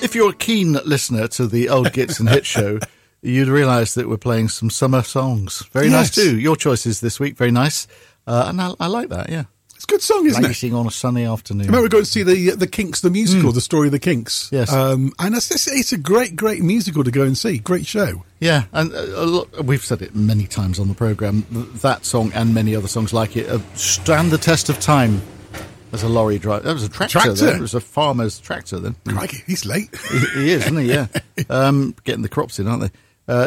If you're a keen listener to the Old Gits and Hits show, you'd realise that we're playing some summer songs. Very nice too. Your choices this week, very nice. And I like that, yeah. It's a good song, isn't it? Racing on a sunny afternoon. I remember going to see the Kinks, the musical, the story of the Kinks. Yes. And it's a great musical to go and see. Great show. Yeah, and we've said it many times on the programme. That song and many other songs like it stand the test of time. As a lorry driver. That was a tractor. Then. It was a farmer's tractor then. Crikey, he's late. He is, isn't he? Yeah. Getting the crops in, aren't they?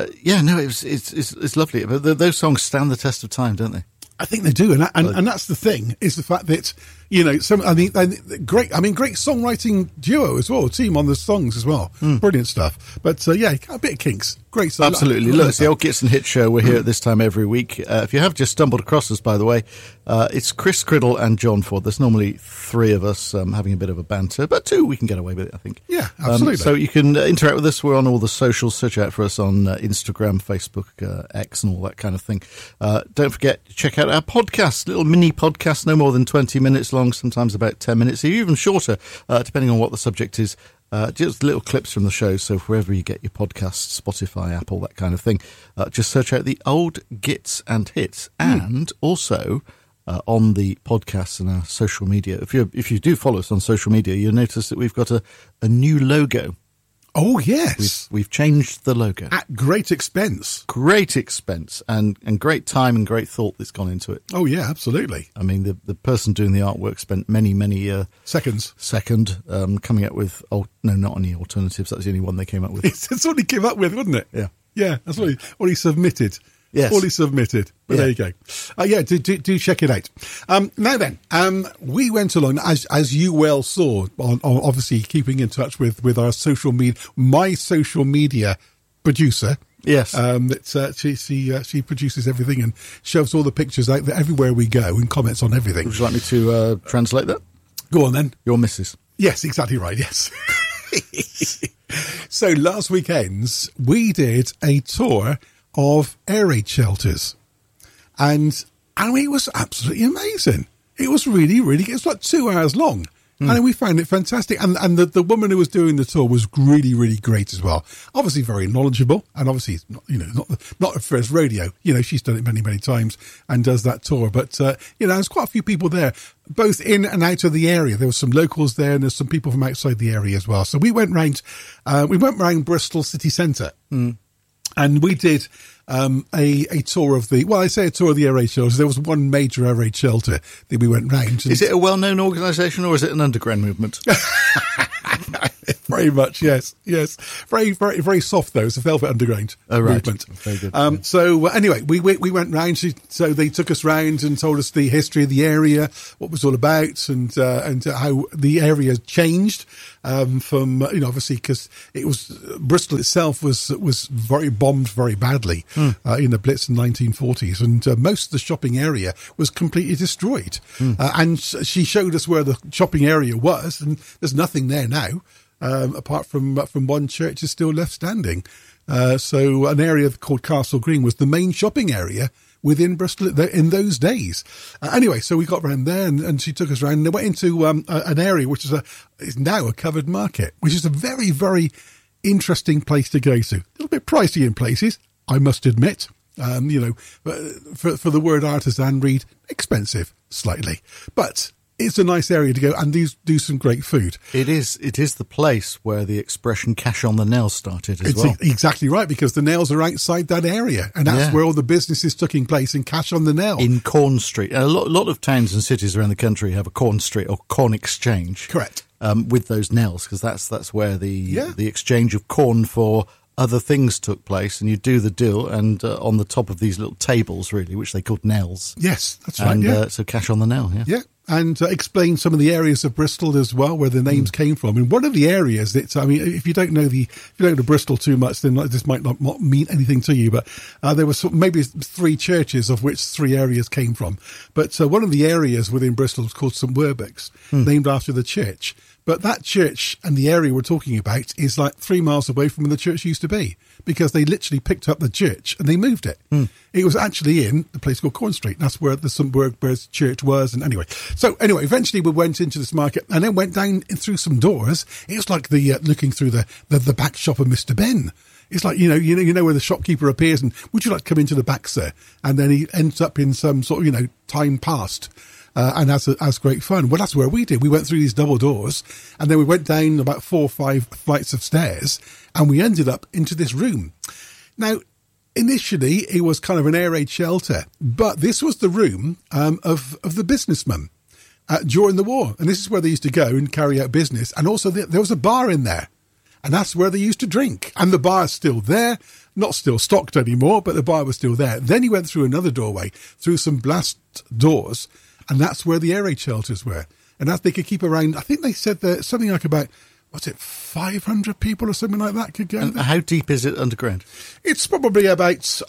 It's lovely. But those songs stand the test of time, don't they? I think they do, and that's the thing, is the fact that, you know, great songwriting duo as well, team on the songs as well. Brilliant stuff. But a bit of Kinks. Great song. Absolutely. Look, it's the Old Gits and Hits show. We're here at this time every week. If you have just stumbled across us, by the way, it's Chris Criddle and John Ford. There's normally three of us having a bit of a banter, but two, we can get away with it, I think. Yeah, absolutely. So you can interact with us. We're on all the socials. Search out for us on Instagram, Facebook, X, and all that kind of thing. Don't forget to check out our podcast, little mini podcast, no more than 20 minutes long, sometimes about 10 minutes, even shorter, depending on what the subject is. Just little clips from the show, so wherever you get your podcasts, Spotify, Apple, that kind of thing, just search out the Old Gits and Hits, and also on the podcasts and our social media. If you do follow us on social media, you'll notice that we've got a new logo. Oh, yes. We've changed the logo. At great expense. Great expense and great time and great thought that's gone into it. Oh, yeah, absolutely. I mean, the person doing the artwork spent many seconds coming up with, not any alternatives. That's the only one they came up with. That's what he came up with, wasn't it? Yeah. Yeah, that's what he submitted. Yes. All he submitted. But there you go. Do check it out. Now then, we went along, as you well saw, on obviously keeping in touch with our social media, my social media producer. Yes. She produces everything and shoves all the pictures out there everywhere we go and comments on everything. Would you like me to translate that? Go on then. Your missus. Yes, exactly right, yes. So last weekend, we did a tour of air raid shelters, and it was absolutely amazing. It was really, really good. It was like 2 hours long, and we found it fantastic. And the woman who was doing the tour was really, really great as well. Obviously very knowledgeable, and obviously not her first rodeo. You know, she's done it many, many times and does that tour. But there's quite a few people there, both in and out of the area. There were some locals there, and there's some people from outside the area as well. So we went round Bristol city centre. And we did a tour of a tour of the air raid shelters. There was one major air raid shelter that we went round. Is it a well-known organisation, or is it an underground movement? Very much, yes. Very, very, very soft though. It's a Velvet Underground movement. Very good. So anyway, we went round. So they took us round and told us the history of the area, what it was all about, and how the area changed from obviously because it was Bristol itself was very bombed very badly in the Blitz in the 1940s, and most of the shopping area was completely destroyed. And she showed us where the shopping area was, and there's nothing there now. Apart from one church is still left standing. So an area called Castle Green was the main shopping area within Bristol in those days. Anyway, so we got around there, and she took us around, and they went into an area which is now a covered market, which is a very, very interesting place to go to. A little bit pricey in places, I must admit. For the word artisan, read expensive slightly, but it's a nice area to go and do some great food. It is the place where the expression cash on the nails started as well. Exactly right, because the nails are outside that area, and that's where all the business is taking place in Cash on the Nail. In Corn Street. A lot of towns and cities around the country have a Corn Street or Corn Exchange. Correct. With those nails, because that's where the exchange of corn for other things took place, and you do the deal, and on the top of these little tables, really, which they called nails. Yes, that's right. And so cash on the nail. Yeah. And explain some of the areas of Bristol as well, where the names came from. And one of the areas if you don't know Bristol too much, then this might not mean anything to you. But there was maybe 3 churches of which 3 areas came from. But one of the areas within Bristol was called St Werbecks, named after the church. But that church and the area we're talking about is like 3 miles away from where the church used to be, because they literally picked up the church and they moved it. It was actually in the place called Corn Street. That's where where the church was. And anyway, eventually we went into this market and then went down through some doors. It was like looking through the back shop of Mr. Ben. It's like, you know where the shopkeeper appears and, would you like to come into the back, sir? And then he ends up in some sort of, time past. And has great fun. Well, that's where we did. We went through these double doors, and then we went down about 4 or 5 flights of stairs, and we ended up into this room. Now, initially, it was kind of an air raid shelter, but this was the room of the businessmen during the war. And this is where they used to go and carry out business. And also there was a bar in there, and that's where they used to drink. And the bar is still there, not still stocked anymore, but the bar was still there. Then he went through another doorway, through some blast doors, and that's where the air raid shelters were. And as they could keep around, I think they said that something like about, 500 people or something like that could go And there? how deep is it underground? It's probably about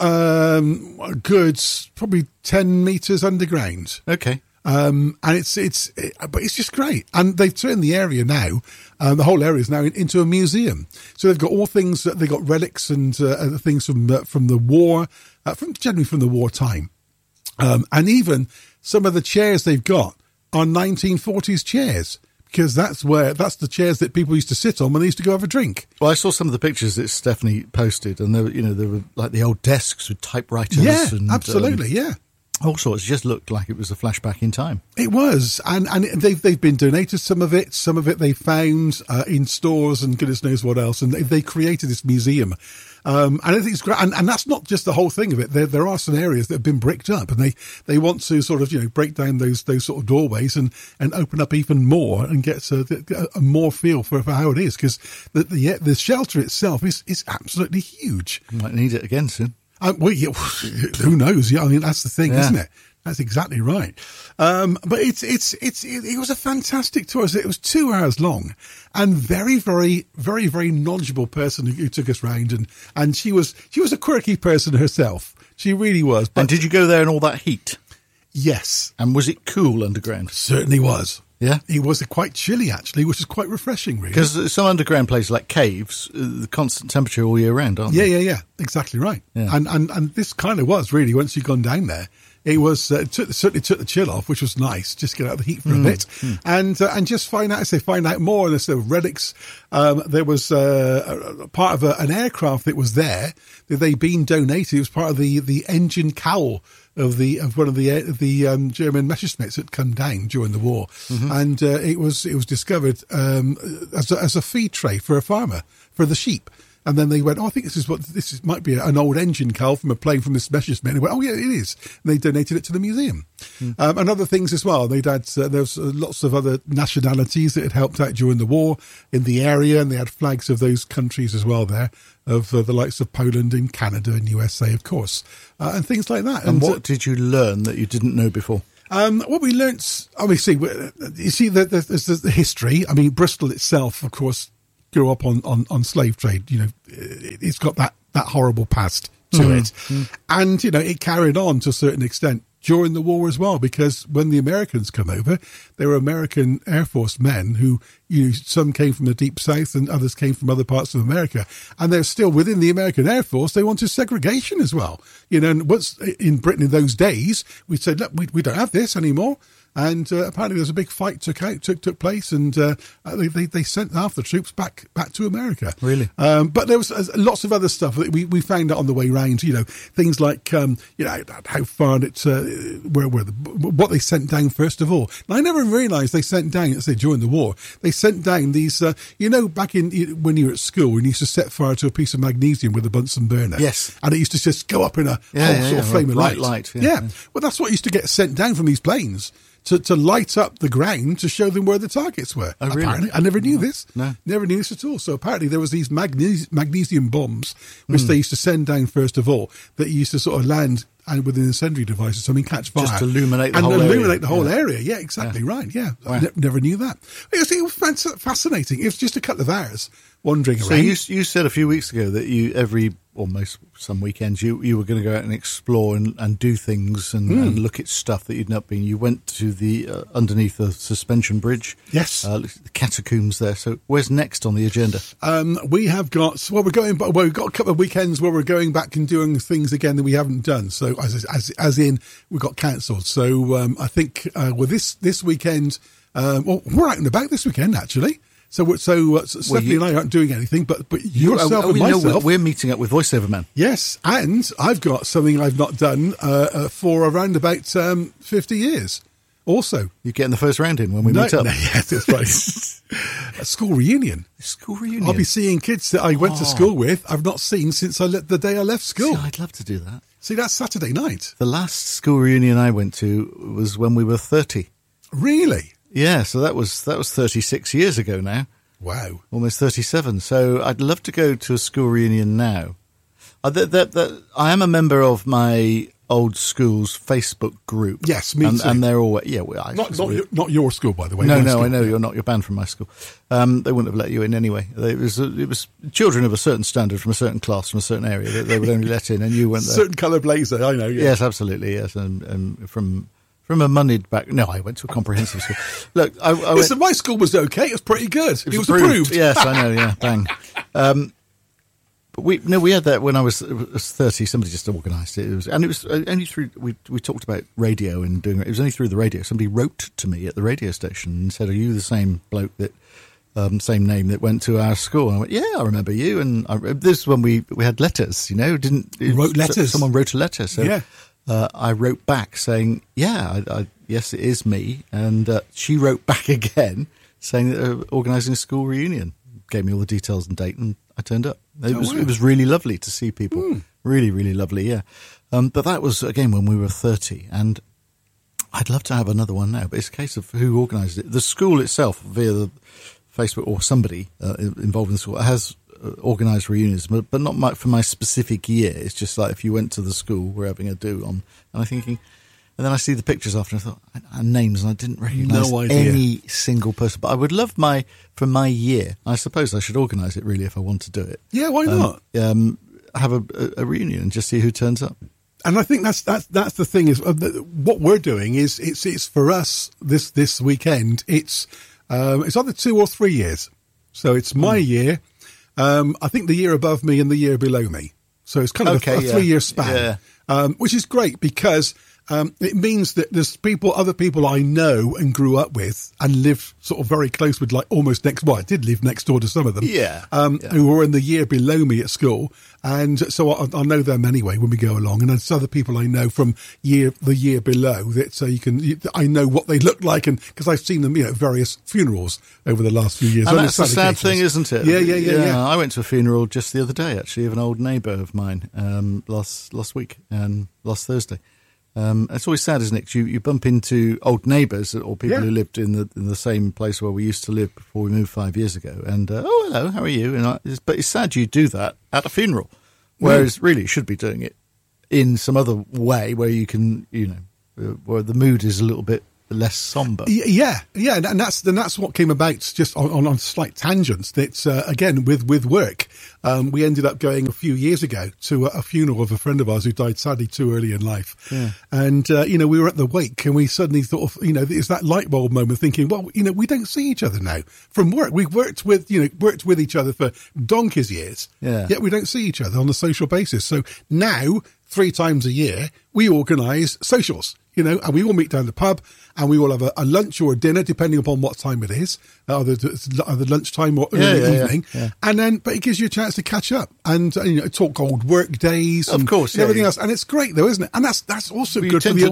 probably 10 metres underground. Okay. And but it's just great. And they've turned the area now, the whole area is now into a museum. So they've got all things, they've got relics and things from the war, generally from the wartime. And even some of the chairs they've got are 1940s chairs, because that's the chairs that people used to sit on when they used to go have a drink. Well, I saw some of the pictures that Stephanie posted, and they were like the old desks with typewriters. Yeah, and, absolutely, yeah. All sorts. It just looked like it was a flashback in time. It was, and they've been donated some of it they found in stores and goodness knows what else, and they created this museum. And I think it's great, and that's not just the whole thing of it. There are some areas that have been bricked up, and they want to sort of break down those sort of doorways and open up even more and get a more feel for how it is, because the shelter itself is absolutely huge. You might need it again soon. Well, yeah, who knows? Yeah, I mean, that's the thing, isn't it? That's exactly right. But it was a fantastic tour. It was 2 hours long, and very, very, very, very knowledgeable person who took us round, and she was a quirky person herself. She really was. But And did you go there in all that heat? yes, And was it cool underground? certainly was. Yeah. It was quite chilly, actually, which is quite refreshing, really. Because some underground places like caves, the constant temperature all year round, aren't they? Yeah. Exactly right. Yeah. And this kind of was really, once you'd gone down there, it was certainly took the chill off, which was nice. Just get out of the heat for a bit, and just find out more. And there's the relics. There was a part of an aircraft that was there that they'd been donated. It was part of the engine cowl of one of the German Messerschmitts that come down during the war, and it was discovered as a feed tray for a farmer for the sheep. And then they went, I think this might be an old engine cowl from a plane from this Messerschmitt. And they went, oh yeah, it is. And they donated it to the museum. And other things as well. They'd had, there was lots of other nationalities that had helped out during the war in the area. And they had flags of those countries as well there, of the likes of Poland and Canada and USA, of course, and things like that. And what did you learn that you didn't know before? What we learnt, there's the history. I mean, Bristol itself, of course, grew up on slave trade. It's got that horrible past to it. And, it carried on to a certain extent during the war as well, because when the Americans come over, there were American Air Force men who, some came from the deep south and others came from other parts of America. And they're still within the American Air Force. They wanted segregation as well. And what's in Britain in those days, we said, look, we don't have this anymore. And apparently there was a big fight took place, and they sent half the troops back to America. Really? But there was lots of other stuff that we found out on the way round. Things like how far what they sent down first of all. And I never realised they sent down, let's say during the war, they sent down these. Back when you were at school, when you used to set fire to a piece of magnesium with a Bunsen burner. Yes. And it used to just go up in a whole sort of flame of light. Light. Yeah. Well, that's what used to get sent down from these planes. To light up the ground to show them where the targets were. Oh, really? Apparently, I never knew this. No. Never knew this at all. So apparently there was these magnesium bombs, which they used to send down first of all, that used to sort of land and with an incendiary device or something catch fire. Just illuminate the and whole illuminate area. the whole area. Yeah, exactly right. Yeah, Wow. I never knew that. It was fascinating. It was just a couple of hours wandering So around. you said a few weeks ago that you almost some weekends you were going to go out and explore and do things and look at stuff that you'd not been. You went to the underneath the suspension bridge. Yes. The catacombs there. So where's next on the agenda? We have got we've got a couple of weekends where we're going back and doing things again that we haven't done. So as in we got cancelled. So I think this weekend, we're out and about this weekend actually. So Stephanie and I aren't doing anything, but yourself and myself. We're meeting up with VoiceOver Man. Yes, and I've got something I've not done for around about 50 years. Also, You getting the first round in when we meet up? Yes, that's right. A school reunion. School reunion. I'll be seeing kids that I went to school with. I've not seen since the day I left school. See, I'd love to do that. See, that's Saturday night. The last school reunion I went to was when we were 30. Really? Yeah, so that was 36 years ago now. Wow. Almost 37. So I'd love to go to a school reunion now. I am a member of my old school's Facebook group. Yes, me too. And they're all Not your school, by the way. No, my school. I know you're not. You're banned from my school. They wouldn't have let you in anyway. It was children of a certain standard from a certain class from a certain area that they would only let in, and you went there. Certain colour blazer, I know. Yeah. Yes, absolutely. Yes, and from a moneyed back. No, I went to a comprehensive school. Look, Listen, my school was okay. It was pretty good. It was approved. Yes, I know. Yeah, bang. But we had that when I was 30. Somebody just organised it. It was only through we talked about radio and doing it. It was only through the radio. Somebody wrote to me at the radio station and said, "Are you the same bloke that same name that went to our school?" And I went, "Yeah, I remember you." And this is when we had letters. Wrote letters. Someone wrote a letter. So yeah. I wrote back saying, "Yeah, yes, it is me." And she wrote back again saying that they're organising a school reunion. Gave me all the details and date, and I turned up. It was really lovely to see people. Really, really lovely, yeah. But that was, again, when we were 30, and I'd love to have another one now, but it's a case of who organised it. The school itself, via the Facebook or somebody involved in the school, has organised reunions, but not for my specific year. It's just like if you went to the school, we're having a do on, and I'm thinking... And then I see the pictures after, and I thought, names, and I didn't recognise any single person. But I would love for my year, I suppose I should organise it really if I want to do it. Yeah, why not? Have a reunion and just see who turns up. And I think that's the thing is what we're doing is it's for us this weekend. It's either 2 or 3 years. So it's my year. I think the year above me and the year below me. So it's kind of a 3-year span, which is great because it means that there's other people I know and grew up with and live sort of very close with, like almost next. Well, I did live next door to some of them, who were in the year below me at school, and so I'll know them anyway when we go along. And there's other people I know from the year below that I know what they look like, and because I've seen them, at various funerals over the last few years. And that's the sad thing, isn't it? Yeah. I went to a funeral just the other day, actually, of an old neighbour of mine last week and last Thursday. It's always sad, isn't it? 'Cause you bump into old neighbours or people who lived in the same place where we used to live before we moved 5 years ago. And hello, how are you? But it's sad you do that at a funeral, whereas really you should be doing it in some other way where you can, where the mood is a little bit less somber. Yeah, and that's what came about. Just on slight tangents. That again with work, we ended up going a few years ago to a funeral of a friend of ours who died sadly too early in life. Yeah. And we were at the wake, and we suddenly thought of it's that light bulb moment, thinking, well, we don't see each other now from work. We've worked with each other for donkey's years. Yeah. Yet we don't see each other on a social basis. So now 3 times a year we organise socials. And we all meet down the pub, and we all have a lunch or a dinner, depending upon what time it is, either lunchtime or evening. Yeah. And then, but it gives you a chance to catch up and talk old work days, and of course, everything else. And it's great, though, isn't it? And that's also good for the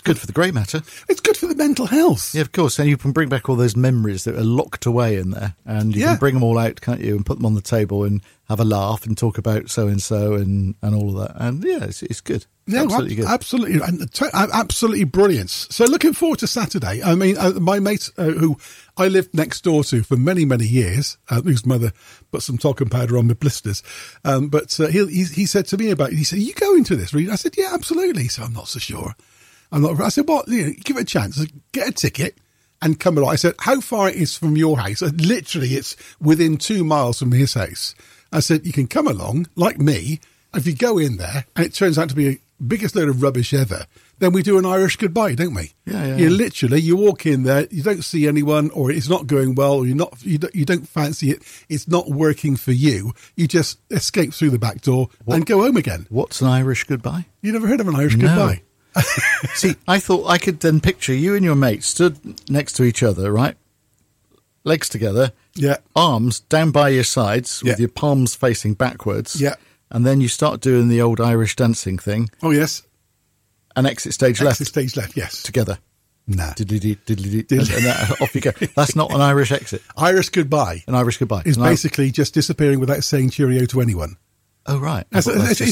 good for the grey matter. It's good for the mental health. Yeah, of course. And you can bring back all those memories that are locked away in there. And you can bring them all out, can't you, and put them on the table and have a laugh and talk about so-and-so and all of that. And, yeah, it's good. Yeah, absolutely good. Absolutely. And absolutely brilliant. So looking forward to Saturday. I mean, my mate who I lived next door to for many, many years, whose mother put some talcum powder on my blisters. But he said to me about it, he said, "Are you going to this?" I said, "Yeah, absolutely." He said, "I'm not so sure. I'm not." I said, "Well, give it a chance. Get a ticket and come along." I said, "How far it is from your house?" Literally, it's within 2 miles from his house. I said, "You can come along, like me. If you go in there and it turns out to be a biggest load of rubbish ever, then we do an Irish goodbye, don't we?" Yeah. Literally, you walk in there, you don't see anyone, or it's not going well, or you don't fancy it. It's not working for you. You just escape through the back door and go home again. What's an Irish goodbye? You never heard of an Irish goodbye? See, I thought I could then picture you and your mate stood next to each other, right? Legs together, arms down by your sides with your palms facing backwards. Yeah. And then you start doing the old Irish dancing thing. Oh, yes. And exit stage left. Exit stage left, yes. Together. Nah. Diddly-dee, and off you go. That's not an Irish exit. Irish goodbye. An Irish goodbye. Is basically just disappearing without saying cheerio to anyone. Oh, right. That's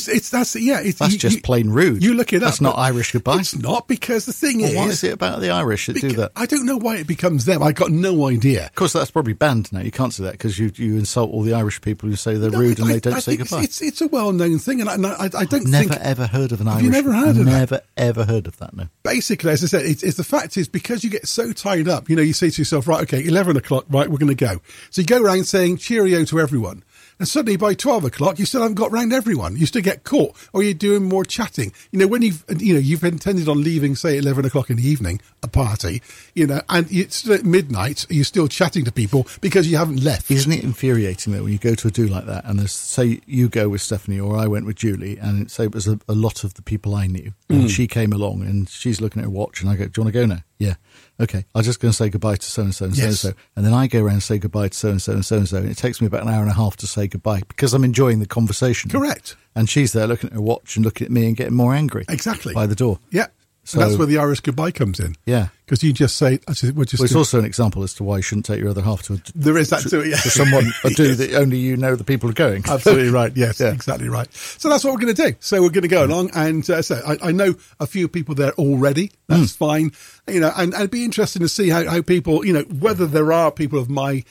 just plain rude. You look it up. That's not Irish goodbye. It's not, because the thing is... What is it about the Irish that do that? I don't know why it becomes them. I got no idea. Of course, that's probably banned now. You can't say that because you insult all the Irish people who say they're rude and they don't say goodbye. It's a well-known thing, and I don't think... Never, ever heard of an Irish... Have you never heard of that? Never, ever heard of that, no. Basically, as I said, it's the fact is, because you get so tied up, you say to yourself, right, okay, 11 o'clock, right, we're going to go. So you go around saying cheerio to everyone. And suddenly by 12 o'clock, you still haven't got round everyone. You still get caught, or you're doing more chatting. When you've intended on leaving, say, 11 o'clock in the evening, a party, and it's still at midnight, you're still chatting to people because you haven't left. Isn't it infuriating, though, when you go to a do like that, and say you go with Stephanie or I went with Julie, and say it was a lot of the people I knew, and she came along and she's looking at her watch, and I go, "Do you want to go now?" "Yeah." "Okay, I'm just going to say goodbye to so-and-so and so-and-so." And then I go around and say goodbye to so-and-so and so-and-so, and it takes me about an hour and a half to say goodbye because I'm enjoying the conversation. Correct. And she's there looking at her watch and looking at me and getting more angry. Exactly. By the door. Yeah. So that's where the Irish goodbye comes in. Yeah. Because you just say... it's also an example as to why you shouldn't take your other half to there is that too, yeah. to someone a do that only you know the people are going. Absolutely right. Yes, exactly right. So that's what we're going to do. So we're going to go along, and I know a few people there already. That's fine. And it'd be interesting to see how people, whether there are people of my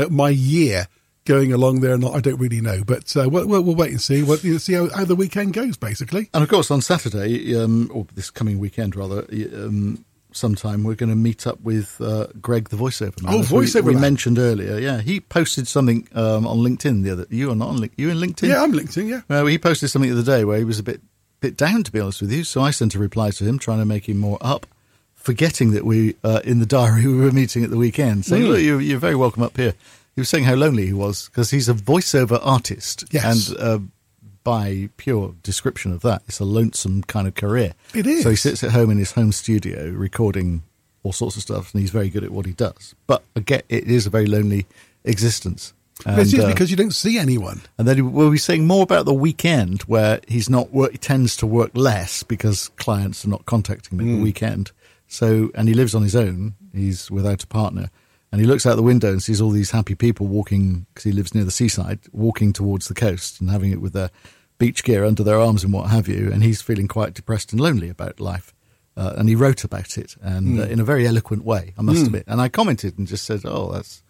year going along there or not, I don't really know. But we'll wait and see. See how the weekend goes, basically. And of course, on Saturday, or this coming weekend rather, sometime we're going to meet up with Greg, the voiceover man. Voiceover we man. mentioned earlier. Yeah, he posted something on LinkedIn the other. You are not on LinkedIn. You in LinkedIn? Yeah, I'm LinkedIn. Yeah. Well, he posted something the other day where he was a bit down, to be honest with you. So I sent a reply to him, trying to make him more up, forgetting that we in the diary we were meeting at the weekend, saying, "Look, you're very welcome up here." He was saying how lonely he was because he's a voiceover artist. Yes. And by pure description of that, it's a lonesome kind of career. It is. So he sits at home in his home studio recording all sorts of stuff, and he's very good at what he does. But again, it is a very lonely existence. And, it is because you don't see anyone. And then we'll be saying more about the weekend where he's not he tends to work less because clients are not contacting him at the weekend. So, and he lives on his own. He's without a partner. And he looks out the window and sees all these happy people walking, because he lives near the seaside, walking towards the coast and having it with their beach gear under their arms and what have you. And he's feeling quite depressed and lonely about life. And he wrote about it, and in a very eloquent way, I must admit. And I commented and just said, "Oh, that's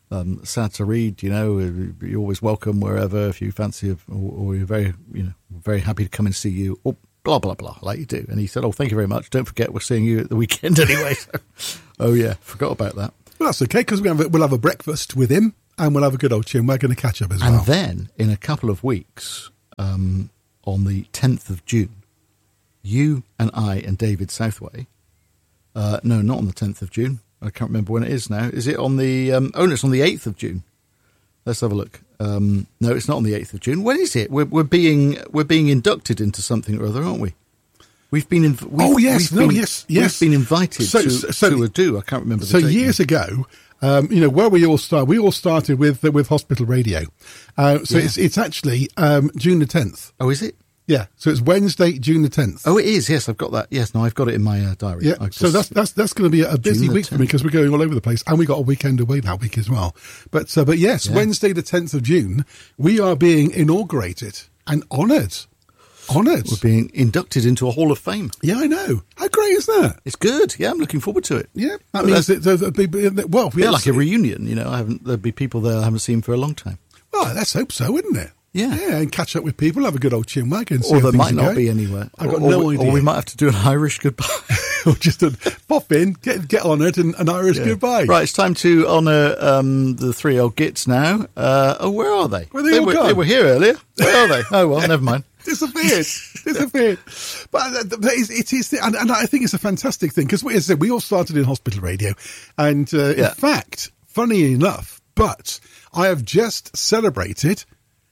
sad to read. You're always welcome wherever if you fancy it, or you're very, very happy to come and see you." Or blah, blah, blah, like you do. And he said, "Oh, thank you very much. Don't forget we're seeing you at the weekend anyway." Oh, yeah, forgot about that. Well, that's okay, because we'll have a breakfast with him, and we'll have a good old chin. We're going to catch up as well. And then, in a couple of weeks, on the 10th of June, you and I and David Southway, no, not on the 10th of June. I can't remember when it is now. Is it on the, it's on the 8th of June. Let's have a look. No, it's not on the 8th of June. When is it? We're being inducted into something or other, aren't we? We've been We've been invited to a do. I can't remember the date. So years ago, where we all started with Hospital Radio. It's actually June the 10th. Oh, is it? Yeah, so it's Wednesday, June the 10th. Oh, it is. Yes, I've got that. Yes, no, I've got it in my diary. Yeah, so that's going to be a busy week for me because we're going all over the place, and we got a weekend away that week as well. But yes, Wednesday the 10th of June, we are being inaugurated and honoured. We're being inducted into a Hall of Fame. Yeah, I know. How great is that? It's good. Yeah, I'm looking forward to it. Yeah, that means there'll be like a reunion. You know, there'll be people there I haven't seen for a long time. Well, let's hope so, wouldn't it? Yeah, and catch up with people, have a good old chinwag, and see or how there might not going. be anywhere. I've got no idea. Or we might have to do an Irish goodbye. Or just pop in, get honoured, and an Irish goodbye. Right, it's time to honour the three old gits now. Where are they? Where they were here earlier. Where are they? Oh well, never mind. Disappeared. But it is, and I think it's a fantastic thing because, as I said, we all started in hospital radio, and in fact, funny enough, but I have just celebrated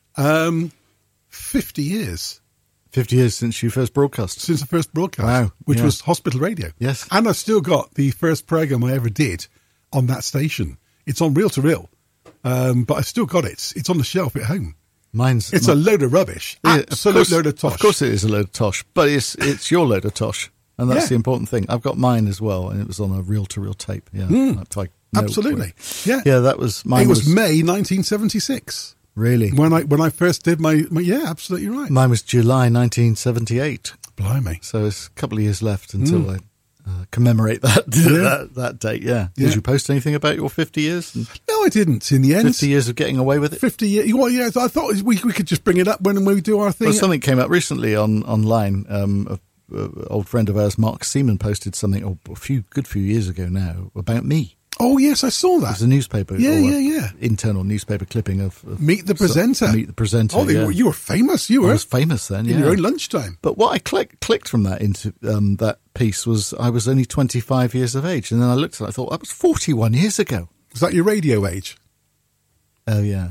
50 years. 50 years since you first broadcast. Since the first broadcast, wow, which was hospital radio. Yes, and I've still got the first program I ever did on that station. It's on reel to reel, but I've still got it. It's on the shelf at home. It's a load of rubbish. Absolute load of tosh. Of course it is a load of tosh, but it's your load of tosh, and that's the important thing. I've got mine as well, and it was on a reel-to-reel tape. Yeah, absolutely. Yeah, that was mine. It was May 1976. Really? When I first did my absolutely right. Mine was July 1978. Blimey! So it's a couple of years left until I commemorate that date. Yeah. Did you post anything about your 50 years? No, I didn't. In the end, 50 years of getting away with it. 50 years. Well, yeah. I thought we could just bring it up when we do our thing. Well, something came up recently online. An old friend of ours, Mark Seaman, posted something a good few years ago now about me. Oh yes, I saw that. It was a newspaper. Internal newspaper clipping of Meet the Presenter. Meet the Presenter. Oh, you were famous. I was famous then. In your own lunchtime. But what I clicked from that into that piece was I was only 25 years of age, and then I looked at it. I thought that was 41 years ago. Was that your radio age? Oh yeah.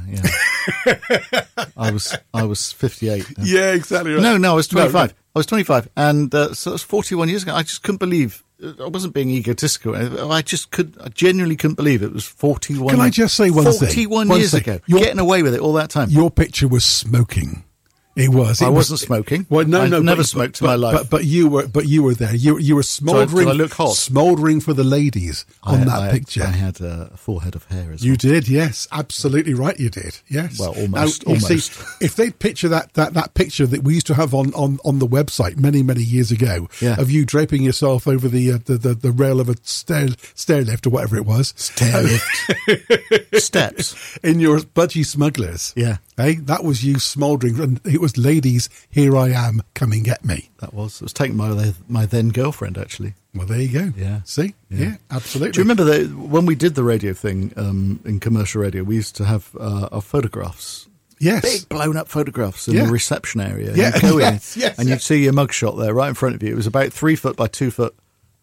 I was 58. Yeah, exactly. Right. No, I was 25. No. I was 25, and so that's 41 years ago. I just couldn't believe. I wasn't being egotistical. I genuinely couldn't believe it was 41. Can I just say one thing? 41 years ago. Getting away with it all that time. Your picture was smoking. It was. I wasn't smoking. Well, no, I've never smoked in my life. But you were there. You were smouldering. Did I look hot? Smouldering for the ladies on that picture. I had a full head of hair as well. You did, yes, absolutely right. You did, yes. Well, almost. Now, see, if they picture that picture that we used to have on the website many years ago of you draping yourself over the rail of a stair lift or whatever it was, stair lift, steps in your budgie smugglers, that was you smouldering, and it was ladies, here I am, come and get me. It was taken by my then girlfriend, actually. Well, there you go. Yeah. See? Yeah, absolutely. Do you remember when we did the radio thing in commercial radio, we used to have our photographs. Yes. Big blown up photographs in the reception area. Yeah. You'd go in and you'd see your mugshot there right in front of you. It was about 3 foot by 2 foot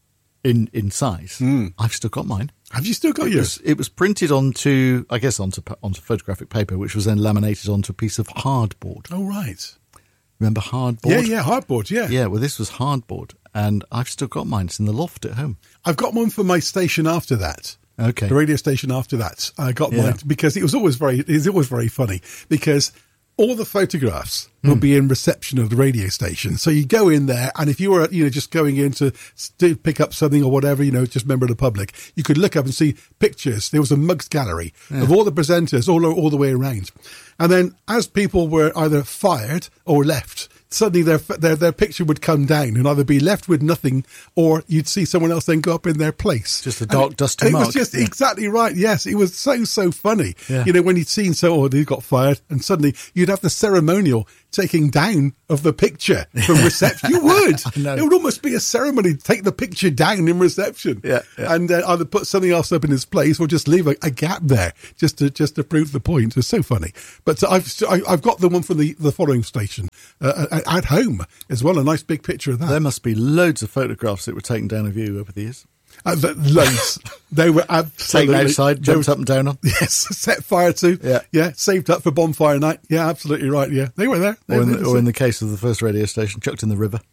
in size. I've still got mine. Have you still got yours? It was printed onto photographic paper, which was then laminated onto a piece of hardboard. Oh, right. Remember hardboard? Yeah, hardboard, yeah. Yeah, well, this was hardboard, and I've still got mine. It's in the loft at home. I've got one for my station after that. Okay. The radio station after that. I got mine because it was always very funny because all the photographs would be in reception of the radio station. So you go in there, and if you were, just going in to pick up something or whatever, just member of the public, you could look up and see pictures. There was a mugs gallery of all the presenters all the way around. And then as people were either fired or left, suddenly their picture would come down and either be left with nothing, or you'd see someone else then go up in their place. Just a dark, dusty mark. It was just exactly right. Yes, it was so funny. Yeah. When you'd seen they got fired, and suddenly you'd have the ceremonial taking down of the picture from reception. You would. It would almost be a ceremony to take the picture down in reception. Yeah. And either put something else up in its place or just leave a gap there just to prove the point. It was so funny. But I've got the one from the following station at home as well. A nice big picture of that. There must be loads of photographs that were taken down of you over the years. Loads. They were absolutely taken outside, jumped up and down on. Yes, set fire to. Yeah, saved up for bonfire night. Yeah, absolutely right. Yeah, they were there. Or in the case of the first radio station, chucked in the river.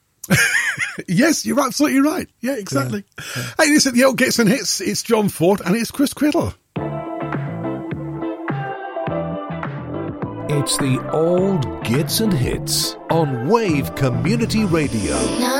Yes, you're absolutely right. Yeah, exactly. Yeah. Hey, listen, the old Gets and Hits. It's John Ford and it's Chris Criddle. In It's the old Gits and Hits on Wave Community Radio.